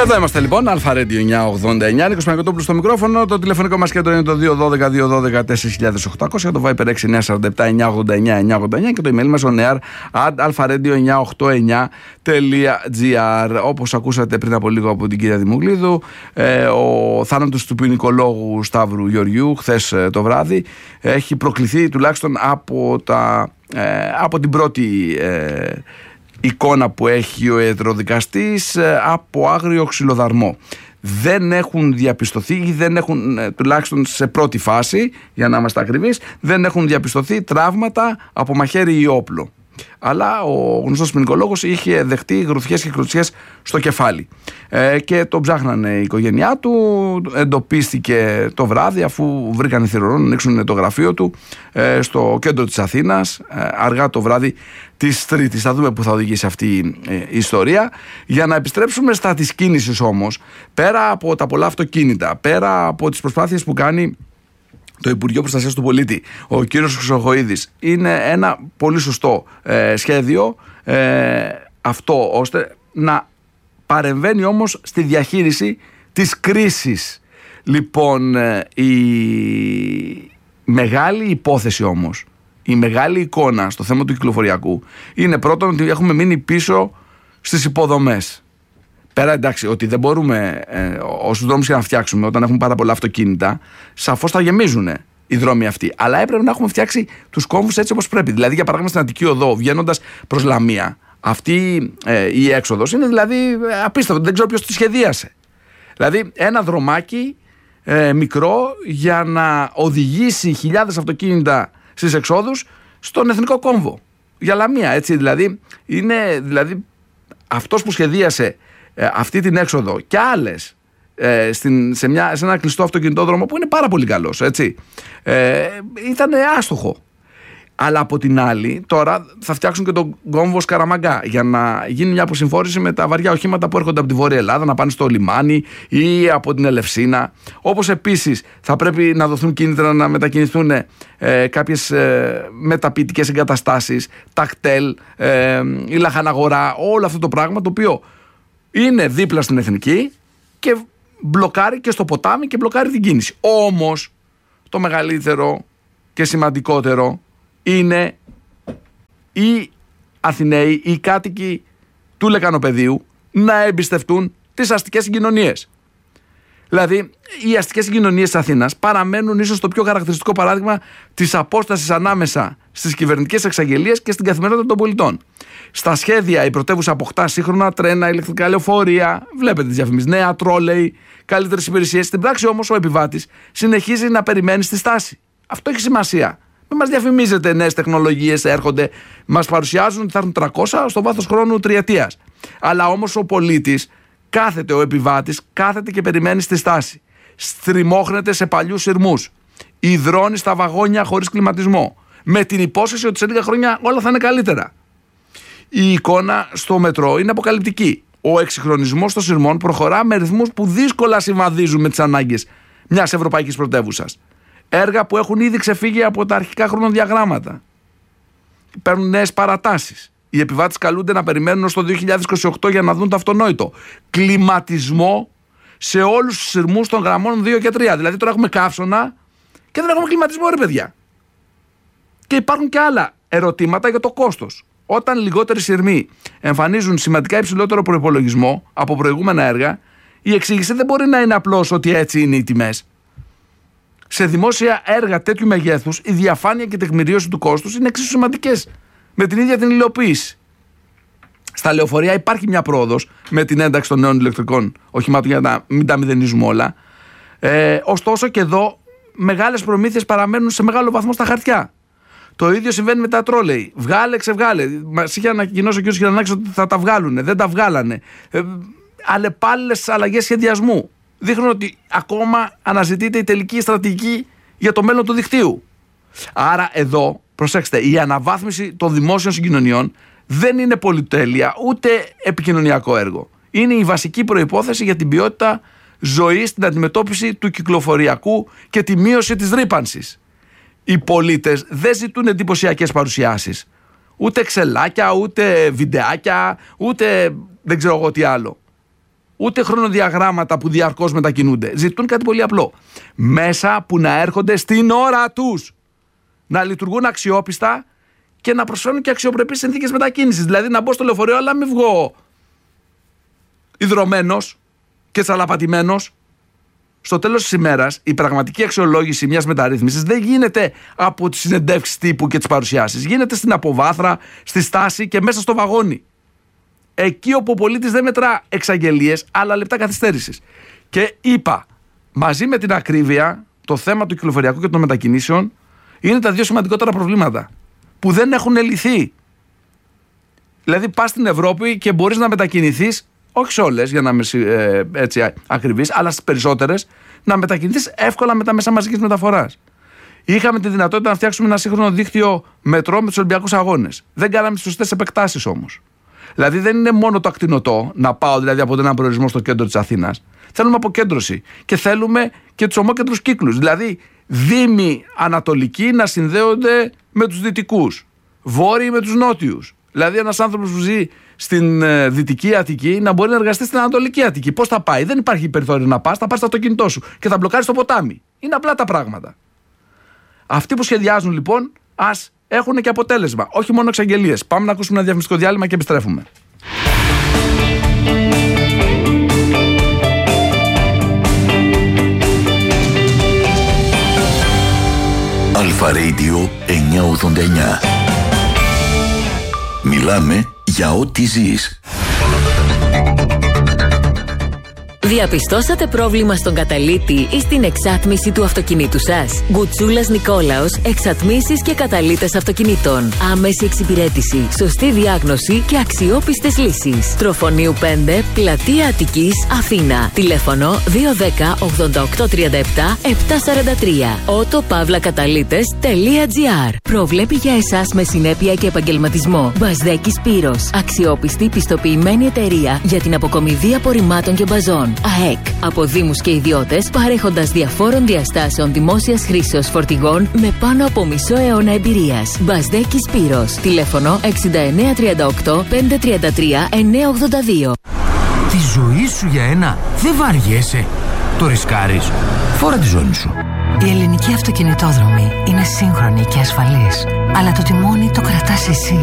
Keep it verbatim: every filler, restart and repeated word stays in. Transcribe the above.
Εδώ είμαστε λοιπόν, Αλφα Radio εννιακόσια ογδόντα εννιά, Νίκος Παναγιωτόπουλος στο μικρόφωνο. Το τηλεφωνικό μας κέντρο είναι το δύο ένα δύο δύο ένα δύο τέσσερα οκτώ μηδέν μηδέν, το Viber έξι εννιά τέσσερα επτά εννιά ογδόντα εννιά εννιά ογδόντα εννιά και το email μας on air at alfaradio εννιακόσια ογδόντα εννιά τελεία τζι άρ. Όπως ακούσατε πριν από λίγο από την κυρία Δημουγλίδου, ε, ο θάνατος του ποινικολόγου Σταύρου Γεωργιού χθες ε, το βράδυ έχει προκληθεί τουλάχιστον από, τα, ε, από την πρώτη ε, εικόνα που έχει ο ιατροδικαστής από άγριο ξυλοδαρμό. Δεν έχουν διαπιστωθεί ή δεν έχουν, τουλάχιστον σε πρώτη φάση, για να είμαστε ακριβείς, δεν έχουν διαπιστωθεί τραύματα από μαχαίρι ή όπλο. Αλλά ο γνωστός ποινικολόγος είχε δεχτεί γροθιές και κλωτσιές στο κεφάλι. Ε, και τον ψάχνανε η οικογένειά του, εντοπίστηκε το βράδυ αφού βρήκαν θηρορό να ανοίξουν το γραφείο του ε, στο κέντρο της Αθήνας, ε, αργά το βράδυ της Τρίτης. Θα δούμε που θα οδηγήσει αυτή ε, η ιστορία. Για να επιστρέψουμε στα της κίνησης όμως, πέρα από τα πολλά αυτοκίνητα, πέρα από τις προσπάθειες που κάνει το Υπουργείο Προστασίας του Πολίτη, ο κύριος Χρυσοχοΐδης, είναι ένα πολύ σωστό ε, σχέδιο ε, αυτό, ώστε να παρεμβαίνει όμως στη διαχείριση της κρίσης. Λοιπόν, ε, η μεγάλη υπόθεση όμως, η μεγάλη εικόνα στο θέμα του κυκλοφοριακού είναι πρώτον ότι έχουμε μείνει πίσω στις υποδομές. Πέρα εντάξει, ότι δεν μπορούμε ε, όσους δρόμους και να φτιάξουμε όταν έχουμε πάρα πολλά αυτοκίνητα, σαφώς θα γεμίζουν οι δρόμοι αυτοί. Αλλά έπρεπε να έχουμε φτιάξει τους κόμβους έτσι όπως πρέπει. Δηλαδή, για παράδειγμα, στην Αττική Οδό, βγαίνοντας προς Λαμία, αυτή ε, η έξοδος είναι δηλαδή απίστευτο. Δεν ξέρω ποιος τη σχεδίασε. Δηλαδή, ένα δρομάκι ε, μικρό για να οδηγήσει χιλιάδες αυτοκίνητα στις εξόδους στον εθνικό κόμβο. Για Λαμία, έτσι δηλαδή. Είναι δηλαδή αυτός που σχεδίασε Ε, αυτή την έξοδο και άλλες ε, στην, σε, μια, σε ένα κλειστό αυτοκινητόδρομο που είναι πάρα πολύ καλός, έτσι, ε, ήταν άστοχο. Αλλά από την άλλη τώρα θα φτιάξουν και τον κόμβο Σκαραμαγκά για να γίνει μια αποσυμφόρηση με τα βαριά οχήματα που έρχονται από τη Βόρεια Ελλάδα να πάνε στο λιμάνι ή από την Ελευσίνα. Όπως επίσης θα πρέπει να δοθούν κίνητρα να μετακινηθούν ε, κάποιες ε, μεταποιητικές εγκαταστάσεις, τα κτέλ, ε, η λαχαναγορά, όλο αυτό το πράγμα το οποίο είναι δίπλα στην εθνική και μπλοκάρει και στο ποτάμι και μπλοκάρει την κίνηση. Όμως το μεγαλύτερο και σημαντικότερο είναι οι Αθηναίοι, οι κάτοικοι του Λεκανοπεδίου να εμπιστευτούν τις αστικές συγκοινωνίες. Δηλαδή οι αστικές συγκοινωνίες της Αθήνας παραμένουν ίσως το πιο χαρακτηριστικό παράδειγμα της απόστασης ανάμεσα στις κυβερνητικές εξαγγελίες και στην καθημερινότητα των πολιτών. Στα σχέδια η πρωτεύουσα αποκτά σύγχρονα τρένα, ηλεκτρικά λεωφορεία, βλέπετε τις διαφημίσεις, νέα τρόλεϊ, καλύτερες υπηρεσίες. Στην πράξη όμως ο επιβάτης συνεχίζει να περιμένει στη στάση. Αυτό έχει σημασία. Μην μας διαφημίζετε νέες τεχνολογίες, έρχονται, μας παρουσιάζουν ότι θα έρθουν τριακόσια στο βάθος χρόνου τριετίας. Αλλά όμως ο πολίτης κάθεται, ο επιβάτης κάθεται και περιμένει στη στάση. Στριμώχνεται σε παλιούς σειρμούς. Υδρώνει στα βαγόνια χωρίς κλιματισμό. Με την υπόσχεση ότι σε λίγα χρόνια όλα θα είναι καλύτερα. Η εικόνα στο μετρό είναι αποκαλυπτική. Ο εξυγχρονισμός των σειρμών προχωρά με ρυθμούς που δύσκολα συμβαδίζουν με τις ανάγκες μιας ευρωπαϊκής πρωτεύουσας. Έργα που έχουν ήδη ξεφύγει από τα αρχικά χρονοδιαγράμματα. Παίρνουν νέες παρατάσεις. Οι επιβάτες καλούνται να περιμένουν ως το δύο χιλιάδες είκοσι οκτώ για να δουν το αυτονόητο. Κλιματισμό σε όλους τους σειρμούς των γραμμών δύο και τρία. Δηλαδή τώρα έχουμε καύσωνα και δεν έχουμε κλιματισμό, ρε παιδιά. Και υπάρχουν και άλλα ερωτήματα για το κόστος. Όταν λιγότεροι σειρμοί εμφανίζουν σημαντικά υψηλότερο προϋπολογισμό από προηγούμενα έργα, η εξήγηση δεν μπορεί να είναι απλώς ότι έτσι είναι οι τιμές. Σε δημόσια έργα τέτοιου μεγέθους, η διαφάνεια και η τεκμηρίωση του κόστους είναι εξίσου σημαντικές με την ίδια την υλοποίηση. Στα λεωφορεία υπάρχει μια πρόοδος με την ένταξη των νέων ηλεκτρικών οχημάτων για να μην τα μηδενίζουμε όλα. Ε, ωστόσο και εδώ μεγάλες προμήθειες παραμένουν σε μεγάλο βαθμό στα χαρτιά. Το ίδιο συμβαίνει με τα τρόλεϊ. Βγάλε, ξεβγάλε. Μας είχε ανακοινώσει ο κ. Χιλανάκης ότι θα τα βγάλουν. Δεν τα βγάλανε. Ε, αλλεπάλληλες αλλαγές σχεδιασμού. Δείχνουν ότι ακόμα αναζητείται η τελική στρατηγική για το μέλλον του δικτύου. Άρα εδώ, προσέξτε, η αναβάθμιση των δημόσιων συγκοινωνιών δεν είναι πολυτέλεια ούτε επικοινωνιακό έργο. Είναι η βασική προϋπόθεση για την ποιότητα ζωής στην αντιμετώπιση του κυκλοφοριακού και τη μείωση της ρύπανσης. Οι πολίτες δεν ζητούν εντυπωσιακές παρουσιάσεις. Ούτε ξελάκια, ούτε βιντεάκια, ούτε δεν ξέρω εγώ τι άλλο. ούτε χρονοδιαγράμματα που διαρκώς μετακινούνται. Ζητούν κάτι πολύ απλό. Μέσα που να έρχονται στην ώρα τους. Να λειτουργούν αξιόπιστα και να προσφέρουν και αξιοπρεπείς συνθήκες μετακίνησης. Δηλαδή να μπω στο λεωφορείο, αλλά μην βγω ιδρωμένος και τσαλαπατημένος. Στο τέλος της ημέρας, η πραγματική αξιολόγηση μιας μεταρρύθμισης δεν γίνεται από τις συνεντεύξεις τύπου και τις παρουσιάσεις. Γίνεται στην αποβάθρα, στη στάση και μέσα στο βαγόνι. Εκεί όπου ο πολίτης δεν μετρά εξαγγελίες, αλλά λεπτά καθυστέρησης. Και είπα, μαζί με την ακρίβεια, το θέμα του κυκλοφοριακού και των μετακινήσεων είναι τα δύο σημαντικότερα προβλήματα που δεν έχουν λυθεί. Δηλαδή, πας στην Ευρώπη και μπορείς να μετακινηθείς, όχι σε όλες, για να είμαι ε, έτσι ακριβής, αλλά στις περισσότερες, να μετακινηθείς εύκολα με τα μέσα μαζικής μεταφοράς. Είχαμε τη δυνατότητα να φτιάξουμε ένα σύγχρονο δίκτυο μετρό με τους Ολυμπιακούς Αγώνες. Δεν κάναμε τις σωστές επεκτάσεις όμως. Δηλαδή, δεν είναι μόνο το ακτινωτό, να πάω δηλαδή από έναν προορισμό στο κέντρο της Αθήνας. Θέλουμε αποκέντρωση και θέλουμε και τους ομόκεντρους κύκλους. Δηλαδή, δήμοι ανατολικοί να συνδέονται με τους δυτικούς, βόρειοι με τους νότιους. Δηλαδή, ένας άνθρωπος που ζει στην ε, δυτική Αττική να μπορεί να εργαστεί στην ανατολική Αττική. Πώς θα πάει? Δεν υπάρχει περιθώριο να πας, θα πας στο αυτοκίνητό σου και θα μπλοκάρεις το ποτάμι. Είναι απλά τα πράγματα. Αυτοί που σχεδιάζουν λοιπόν, ας έχουν και αποτέλεσμα. Όχι μόνο εξαγγελίες. Πάμε να ακούσουμε ένα διαφημιστικό διάλειμμα και επιστρέφουμε. Αλφα Radio εννιακόσια ογδόντα εννιά. Μιλάμε για ό,τι ζεις. Διαπιστώσατε πρόβλημα στον καταλύτη ή στην εξάτμιση του αυτοκινήτου σας? Γκουτσούλας Νικόλαος, εξατμίσεις και καταλύτες αυτοκινήτων. Άμεση εξυπηρέτηση, σωστή διάγνωση και αξιόπιστες λύσεις. Τροφονίου πέντε, Πλατεία Αττικής, Αθήνα. Τηλέφωνο δύο ένα μηδέν ογδόντα οκτώ τριάντα επτά επτακόσια σαράντα τρία. ότο παύλα καταλύτες τελεία τζι άρ. Προβλέπει για εσάς με συνέπεια και επαγγελματισμό. Μπασδέκης Πύρος. Αξιόπιστη πιστοποιημένη εταιρεία για την αποκομιδή απορριμμάτων και μπαζών. ΑΕΚ. Από δήμους και ιδιώτες, παρέχοντας διαφόρων διαστάσεων δημόσιας χρήσεως φορτηγών με πάνω από μισό αιώνα εμπειρίας. Μπασδέκης Πύρος. Τηλέφωνο εξήντα εννέα τριάντα οκτώ πεντακόσια τριάντα τρία εννιακόσια ογδόντα δύο. Τη ζωή σου για ένα δεν βαριέσαι. Το ρισκάρεις. Φόρα τη ζώνη σου. Η ελληνική αυτοκινητόδρομη είναι σύγχρονη και ασφαλής. Αλλά το τιμόνι το κρατάς εσύ.